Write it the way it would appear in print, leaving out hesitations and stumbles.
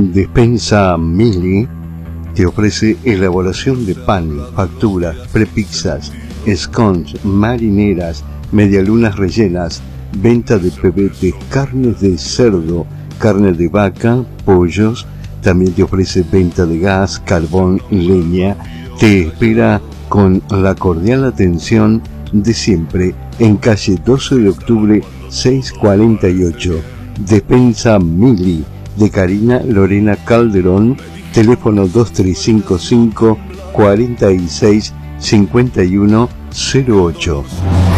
Despensa Mili te ofrece elaboración de pan, facturas, prepizzas, scones, marineras, medialunas rellenas, venta de pebetes, carnes de cerdo, carne de vaca, pollos. También te ofrece venta de gas, carbón, leña. Te espera con la cordial atención de siempre en calle 12 de octubre 648. Despensa Mili de Karina Lorena Calderón, teléfono 2355 46 51 08.